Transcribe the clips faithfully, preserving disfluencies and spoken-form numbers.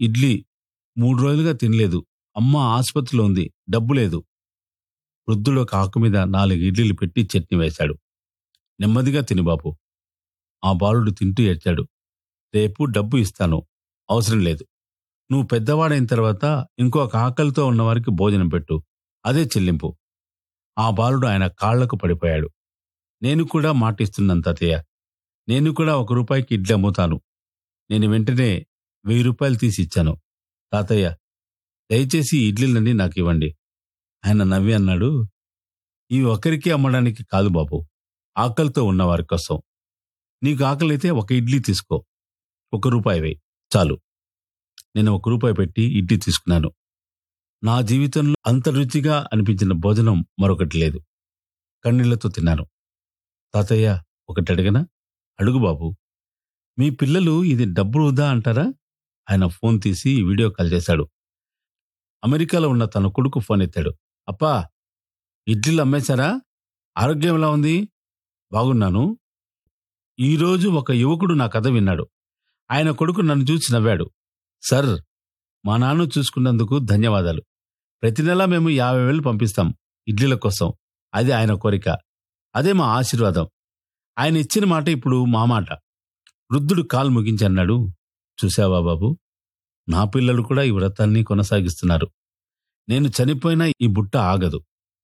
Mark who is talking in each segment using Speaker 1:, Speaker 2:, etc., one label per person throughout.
Speaker 1: ఇడ్లీ మూడు రోజులుగా తినలేదు. అమ్మ ఆసుపత్రిలో ఉంది. డబ్బు లేదు. వృద్ధుడు ఒక ఆకు మీద నాలుగు ఇడ్లీలు పెట్టి చట్నీ వేశాడు. నెమ్మదిగా తిని బాబు. ఆ బాలుడు తింటూ ఏడ్చాడు. రేపు డబ్బు ఇస్తాను, అవసరం లేదు. నువ్వు పెద్దవాడైన తర్వాత ఇంకొక ఆకలితో ఉన్నవారికి భోజనం పెట్టు, అదే చెల్లింపు. ఆ బాలుడు ఆయన కాళ్లకు పడిపోయాడు. నేను కూడా మాటిస్తున్నాను తాతయ్య. నేను కూడా ఒక రూపాయికి ఇడ్లీ అమ్ముతాను. నేను వెంటనే వెయ్యి రూపాయలు తీసి ఇచ్చాను. తాతయ్య, దయచేసి ఈ ఇడ్లీలన్నీ నాకు ఇవ్వండి. ఆయన నవ్వి అన్నాడు, ఇవి ఒకరికి అమ్మడానికి కాదు బాబు, ఆకలితో ఉన్నవారి కోసం. నీకు ఆకలైతే ఒక ఇడ్లీ తీసుకో, ఒక రూపాయి వేయి చాలు. నేను ఒక రూపాయి పెట్టి ఇడ్లీ తీసుకున్నాను. నా జీవితంలో అంత రుచిగా అనిపించిన భోజనం మరొకటి లేదు. కన్నీళ్లతో తిన్నాను. తాతయ్య, ఒకటి అడిగనా? అడుగు బాబు. మీ పిల్లలు ఇది డబ్బు వృధా అంటారా? ఆయన ఫోన్ తీసి వీడియో కాల్ చేశాడు. అమెరికాలో ఉన్న తన కొడుకు ఫోన్ ఎత్తాడు. అప్పా, ఇడ్లీలు అమ్మేశారా? ఆరోగ్యం ఎలా ఉంది? బాగున్నాను. ఈరోజు ఒక యువకుడు నా కథ విన్నాడు. ఆయన కొడుకు నన్ను చూసి నవ్వాడు. సార్, మా నాన్న చూసుకున్నందుకు ధన్యవాదాలు. ప్రతి నెలా మేము యాభై వేలు పంపిస్తాం ఇడ్లీల కోసం. అది ఆయన కోరిక, అదే మా ఆశీర్వాదం. ఆయన ఇచ్చిన మాట ఇప్పుడు మా మాట. వృద్ధుడు కాలు ముగించి అన్నాడు, చూశావా బాబు, నా పిల్లలు కూడా ఈ వ్రతాన్ని కొనసాగిస్తున్నారు. నేను చనిపోయినా ఈ బుట్ట ఆగదు,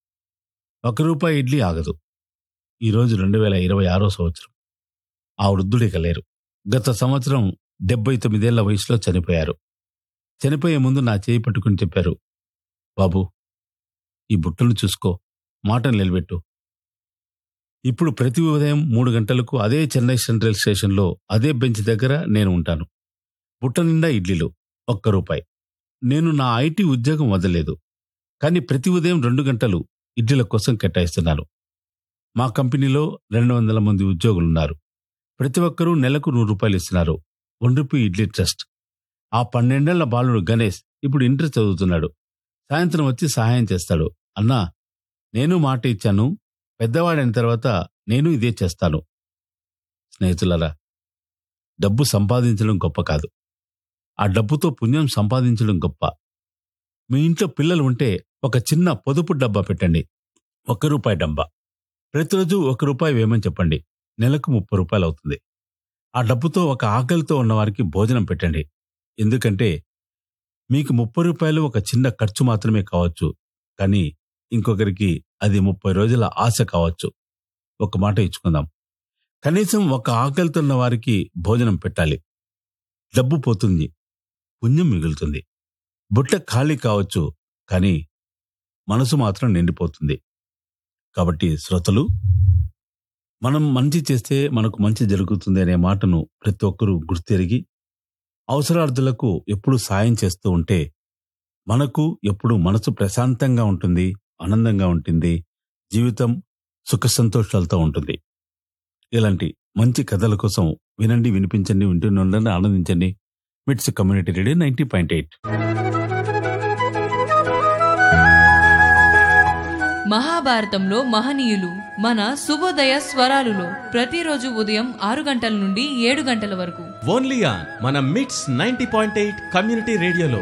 Speaker 1: ఒక రూపాయి ఇడ్లీ ఆగదు. ఈరోజు రెండు వేల ఇరవై ఆరో సంవత్సరం. ఆ వృద్ధుడిక లేరు. గత సంవత్సరం డెబ్బై తొమ్మిదేళ్ల వయసులో చనిపోయారు. చనిపోయే ముందు నా చేయి పట్టుకుని చెప్పారు, బాబు, ఈ బుట్టను చూసుకో, మాటను నిలబెట్టు. ఇప్పుడు ప్రతి ఉదయం మూడు గంటలకు అదే చెన్నై సెంట్రల్ స్టేషన్లో అదే బెంచ్ దగ్గర నేను ఉంటాను. బుట్ట నిండా ఇడ్లీలు, ఒక్క రూపాయి. నేను నా ఐటీ ఉద్యోగం వదలలేదు, కానీ ప్రతి ఉదయం రెండు గంటలు ఇడ్లీల కోసం కేటాయిస్తున్నాను. మా కంపెనీలో రెండు వందల మంది ఉద్యోగులున్నారు. ప్రతి ఒక్కరూ నెలకు నూరు రూపాయలు ఇస్తున్నారు. One rupee idli trust. ఆ పన్నెండేళ్ల బాలుడు గణేష్ ఇప్పుడు ఇంటర్ చదువుతున్నాడు. సాయంత్రం వచ్చి సహాయం చేస్తాడు. అన్నా, నేను మాట ఇచ్చాను, పెద్దవాడైన తర్వాత నేను ఇదే చేస్తాను. స్నేహితులారా, డబ్బు సంపాదించడం గొప్ప కాదు, ఆ డబ్బుతో పుణ్యం సంపాదించడం గొప్ప. మీ ఇంట్లో పిల్లలు ఉంటే ఒక చిన్న పొదుపు డబ్బా పెట్టండి, ఒక్క రూపాయి డబ్బా. ప్రతిరోజు ఒక రూపాయి వేయమని చెప్పండి. నెలకు ముప్పై రూపాయలు అవుతుంది. ఆ డబ్బుతో ఒక ఆకలితో ఉన్నవారికి భోజనం పెట్టండి. ఎందుకంటే మీకు ముప్పై రూపాయలు ఒక చిన్న ఖర్చు మాత్రమే కావచ్చు, కానీ ఇంకొకరికి అది ముప్పై రోజుల ఆశ కావచ్చు. ఒక మాట ఇచ్చుకుందాం, కనీసం ఒక ఆకలితో ఉన్న వారికి భోజనం పెట్టాలి. డబ్బు పోతుంది, పుణ్యం మిగులుతుంది. బుట్ట ఖాళీ కావచ్చు, కానీ మనసు మాత్రం నిండిపోతుంది. కాబట్టి శ్రోతలు, మనం మంచి చేస్తే మనకు మంచి జరుగుతుంది అనే మాటను ప్రతి ఒక్కరూ గుర్తెరిగి అవసరార్థులకు ఎప్పుడు సాయం చేస్తూ ఉంటే మనకు ఎప్పుడు మనసు ప్రశాంతంగా ఉంటుంది, ఆనందంగా ఉంటుంది, జీవితం సుఖ సంతోషాలతో ఉంటుంది. ఇలాంటి మంచి కథల కోసం వినండి, వినిపించండి, వింటూనే ఉండండి, ఆనందించండి. మిట్స్ community radio ninety point eight.
Speaker 2: మహాభారతంలో మహనీయులు మన శుభోదయ స్వరాలులో ప్రతిరోజు ఉదయం ఆరు గంటల నుండి ఏడు గంటల వరకు
Speaker 3: ఓన్లీ ఆన్ మన మిట్స్ నైంటీ పాయింట్ ఎయిట్ కమ్యూనిటీ రేడియోలో.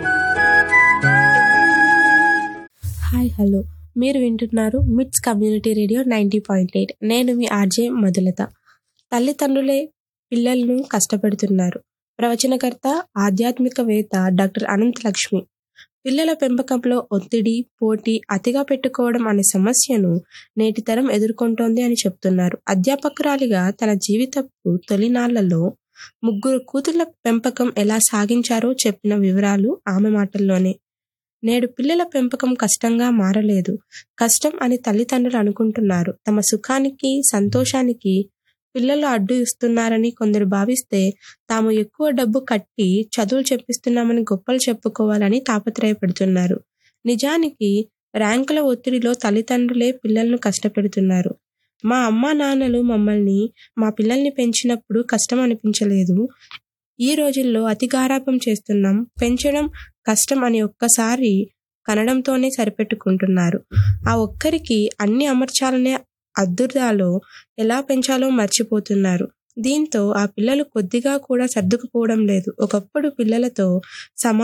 Speaker 4: హాయ్, హలో, మీరు వింటున్నారు మిట్స్ community radio ninety point eight. నేను మీ ఆర్జే మధులత. తల్లిదండ్రులే పిల్లలను కష్టపెడుతున్నారు. ప్రవచనకర్త, ఆధ్యాత్మికవేత్త డాక్టర్ అనంత లక్ష్మి. పిల్లల పెంపకంలో ఒత్తిడి, పోటీ అతిగా పెట్టుకోవడం అనే సమస్యను నేటి తరం ఎదుర్కొంటోంది అని చెప్తున్నారు. అధ్యాపకురాలిగా తన జీవితపు తొలినాళ్లలో ముగ్గురు కూతుళ్ల పెంపకం ఎలా సాగించారో చెప్పిన వివరాలు ఆమె మాటల్లోనే. నేడు పిల్లల పెంపకం కష్టంగా మారలేదు, కష్టం అని తల్లిదండ్రులు అనుకుంటున్నారు. తమ సుఖానికి, సంతోషానికి పిల్లలు అడ్డు ఇస్తున్నారని కొందరు భావిస్తే, తాము ఎక్కువ డబ్బు కట్టి చదువులు చెప్పిస్తున్నామని గొప్పలు చెప్పుకోవాలని తాపత్రయపడుతున్నారు. నిజానికి ర్యాంకుల ఒత్తిడిలో తల్లిదండ్రులే పిల్లలను కష్టపెడుతున్నారు. మా అమ్మా నాన్నలు మమ్మల్ని, మా పిల్లల్ని పెంచినప్పుడు కష్టం అనిపించలేదు. ఈ రోజుల్లో అతి గారాబం చేస్తున్నాం, పెంచడం కష్టం అని ఒక్కసారి కనడంతోనే సరిపెట్టుకుంటున్నారు. ఆ ఒక్కరికి అన్ని అమర్చాలనే అద్దుర్దాలో ఎలా పెంచాలో మర్చిపోతున్నారు. దీంతో ఆ పిల్లలు కొద్దిగా కూడా సర్దుకుపోవడం లేదు. ఒకప్పుడు పిల్లలతో సమా